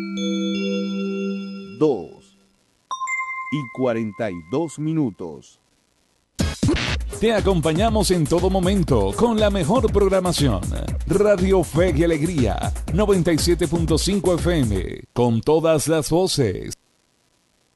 2:42. Te acompañamos en todo momento con la mejor programación. Radio Fe y Alegría, 97.5 FM, con todas las voces.